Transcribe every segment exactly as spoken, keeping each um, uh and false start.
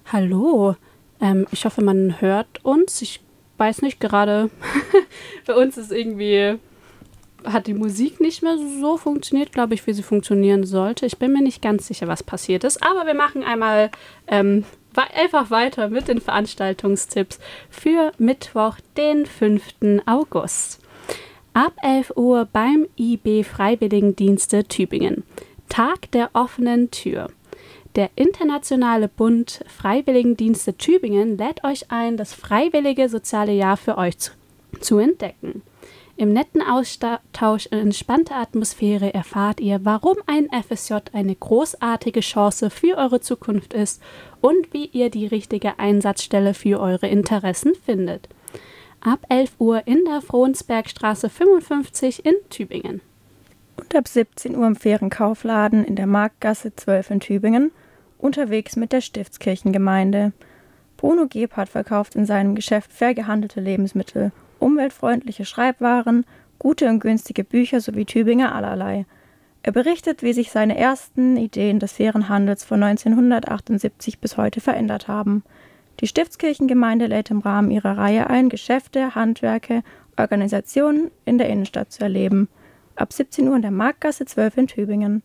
Hallo, ähm, ich hoffe, man hört uns. Ich weiß nicht, gerade bei uns ist irgendwie, hat die Musik nicht mehr so funktioniert, glaube ich, wie sie funktionieren sollte. Ich bin mir nicht ganz sicher, was passiert ist, aber wir machen einmal ähm, einfach weiter mit den Veranstaltungstipps für Mittwoch, den fünften August. Ab elf Uhr beim I B Freiwilligendienste Tübingen. Tag der offenen Tür. Der Internationale Bund Freiwilligendienste Tübingen lädt euch ein, das freiwillige soziale Jahr für euch zu, zu entdecken. Im netten Austausch in entspannter Atmosphäre erfahrt ihr, warum ein F S J eine großartige Chance für eure Zukunft ist und wie ihr die richtige Einsatzstelle für eure Interessen findet. Ab elf Uhr in der Frohnsbergstraße fünfundfünfzig in Tübingen. Und ab siebzehn Uhr im Fährenkaufladen in der Marktgasse zwölf in Tübingen, unterwegs mit der Stiftskirchengemeinde. Bruno Gebhardt verkauft in seinem Geschäft fair gehandelte Lebensmittel, umweltfreundliche Schreibwaren, gute und günstige Bücher sowie Tübinger allerlei. Er berichtet, wie sich seine ersten Ideen des fairen Handels von neunzehnhundertachtundsiebzig bis heute verändert haben. Die Stiftskirchengemeinde lädt im Rahmen ihrer Reihe ein, Geschäfte, Handwerke, Organisationen in der Innenstadt zu erleben. Ab siebzehn Uhr in der Marktgasse zwölf in Tübingen.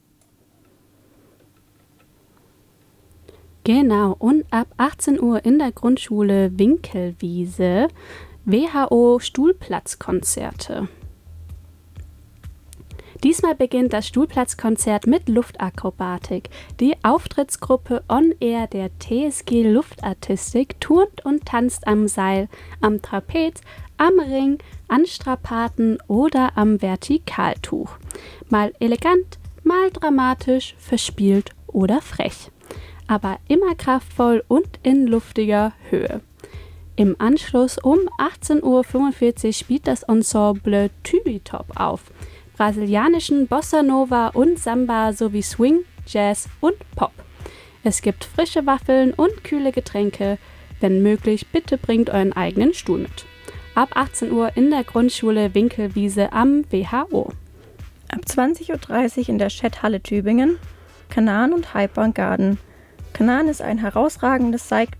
Genau, und ab achtzehn Uhr in der Grundschule Winkelwiese W H O-Stuhlplatzkonzerte. Diesmal beginnt das Stuhlplatzkonzert mit Luftakrobatik. Die Auftrittsgruppe On Air der T S G Luftartistik turnt und tanzt am Seil, am Trapez, am Ring, an Strapaten oder am Vertikaltuch. Mal elegant, mal dramatisch, verspielt oder frech. Aber immer kraftvoll und in luftiger Höhe. Im Anschluss um achtzehn Uhr fünfundvierzig spielt das Ensemble Tübitop auf. Brasilianischen Bossa Nova und Samba sowie Swing, Jazz und Pop. Es gibt frische Waffeln und kühle Getränke. Wenn möglich, bitte bringt euren eigenen Stuhl mit. Ab achtzehn Uhr in der Grundschule Winkelwiese am W H O. Ab zwanzig Uhr dreißig in der Schetthalle Tübingen, Kanan und Hyper Garden. Kanan ist ein herausragendes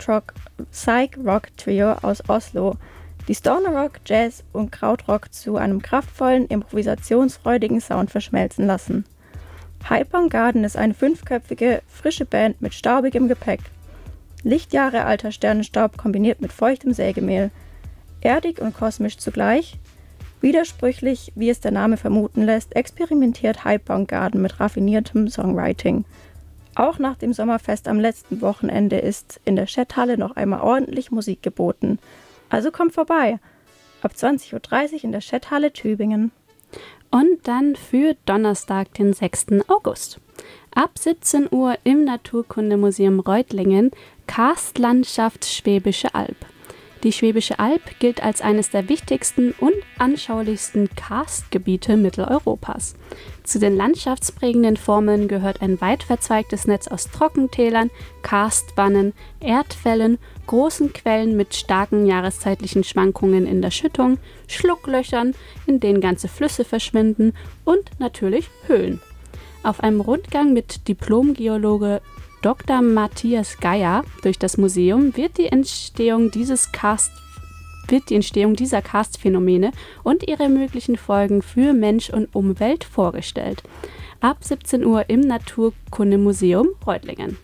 Psych-Rock-Trio aus Oslo, die Stoner Rock, Jazz und Krautrock zu einem kraftvollen, improvisationsfreudigen Sound verschmelzen lassen. Hyper Garden ist eine fünfköpfige, frische Band mit staubigem Gepäck. Lichtjahre alter Sternenstaub kombiniert mit feuchtem Sägemehl. Erdig und kosmisch zugleich. Widersprüchlich, wie es der Name vermuten lässt, experimentiert Hyper Garden mit raffiniertem Songwriting. Auch nach dem Sommerfest am letzten Wochenende ist in der Schetthalle noch einmal ordentlich Musik geboten. Also kommt vorbei. Ab zwanzig Uhr dreißig in der Schetthalle Tübingen. Und dann für Donnerstag, den sechsten August. Ab siebzehn Uhr im Naturkundemuseum Reutlingen Karstlandschaft Schwäbische Alb. Die Schwäbische Alb gilt als eines der wichtigsten und anschaulichsten Karstgebiete Mitteleuropas. Zu den landschaftsprägenden Formen gehört ein weit verzweigtes Netz aus Trockentälern, Karstwannen, Erdfällen, großen Quellen mit starken jahreszeitlichen Schwankungen in der Schüttung, Schlucklöchern, in denen ganze Flüsse verschwinden und natürlich Höhlen. Auf einem Rundgang mit Diplom-Geologe Doktor Matthias Geier durch das Museum wird die Entstehung dieses Karst, wird die Entstehung dieser Karstphänomene und ihre möglichen Folgen für Mensch und Umwelt vorgestellt. Ab siebzehn Uhr im Naturkundemuseum Reutlingen.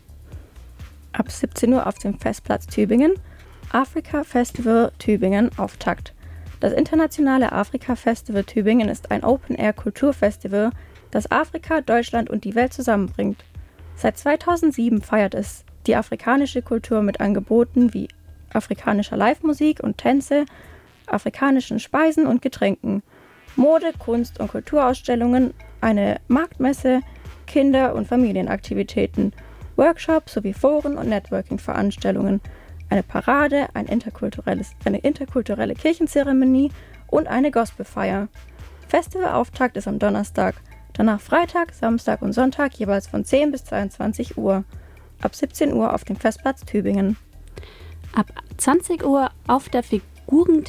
Ab siebzehn Uhr auf dem Festplatz Tübingen Afrika Festival Tübingen Auftakt. Das internationale Afrika Festival Tübingen ist ein Open-Air-Kulturfestival, das Afrika, Deutschland und die Welt zusammenbringt. Seit zweitausendsieben feiert es die afrikanische Kultur mit Angeboten wie afrikanischer Live-Musik und Tänze, afrikanischen Speisen und Getränken, Mode, Kunst- und Kulturausstellungen, eine Marktmesse, Kinder- und Familienaktivitäten, Workshops sowie Foren- und Networking-Veranstaltungen, eine Parade, ein interkulturelles, eine interkulturelle Kirchenzeremonie und eine Gospelfeier. Festivalauftakt ist am Donnerstag. Danach Freitag, Samstag und Sonntag jeweils von zehn bis zweiundzwanzig Uhr. Ab siebzehn Uhr auf dem Festplatz Tübingen. Ab zwanzig Uhr auf der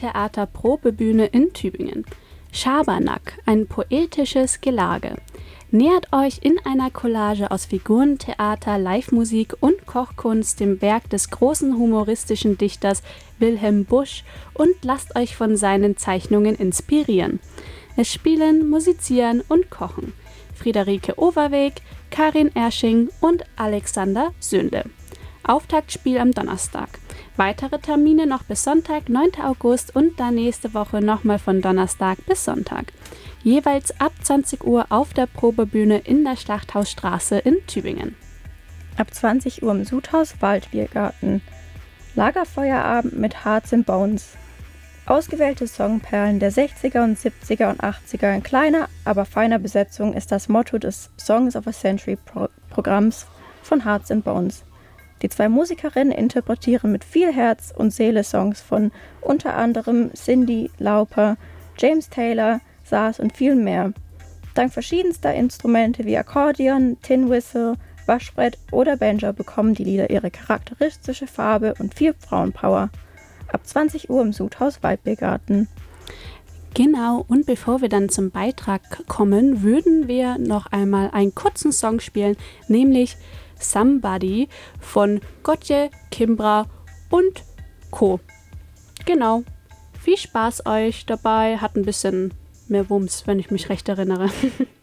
Figurentheater Probebühne in Tübingen. Schabernack, ein poetisches Gelage. Nähert euch in einer Collage aus Figurentheater, Live-Musik und Kochkunst dem Werk des großen humoristischen Dichters Wilhelm Busch und lasst euch von seinen Zeichnungen inspirieren. Es spielen, musizieren und kochen Friederike Overweg, Karin Ersching und Alexander Sünde. Auftaktspiel am Donnerstag. Weitere Termine noch bis Sonntag, neunten August und dann nächste Woche nochmal von Donnerstag bis Sonntag. Jeweils ab zwanzig Uhr auf der Probebühne in der Schlachthausstraße in Tübingen. Ab zwanzig Uhr im Sudhaus Waldbiergarten. Lagerfeuerabend mit Hearts and Bones. Ausgewählte Songperlen der sechziger und siebziger und achtziger in kleiner, aber feiner Besetzung ist das Motto des Songs of a Century Pro- Programms von Hearts and Bones. Die zwei Musikerinnen interpretieren mit viel Herz und Seele Songs von unter anderem Cyndi Lauper, James Taylor, Sass und viel mehr. Dank verschiedenster Instrumente wie Akkordeon, Tin Whistle, Waschbrett oder Banjo bekommen die Lieder ihre charakteristische Farbe und viel Frauenpower. Ab zwanzig Uhr im Sudhaus Waldbiergarten. Genau, und bevor wir dann zum Beitrag kommen, würden wir noch einmal einen kurzen Song spielen, nämlich Somebody von Gotye, Kimbra und Co. Genau, viel Spaß euch dabei, hat ein bisschen mehr Wumms, wenn ich mich recht erinnere.